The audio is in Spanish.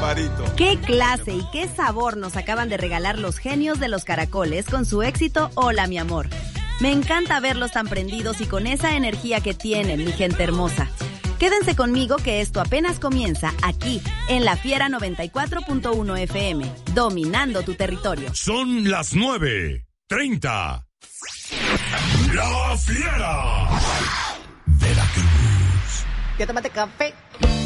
Barbarito. ¿Qué clase y qué sabor nos acaban de regalar los genios de los caracoles con su éxito Hola, mi amor? Me encanta verlos tan prendidos y con esa energía que tienen, mi gente hermosa. Quédense conmigo que esto apenas comienza aquí, en La Fiera 94.1 FM, dominando tu territorio. Son las 9:30. La Fiera. Veracruz. ¿Ya tomaste café?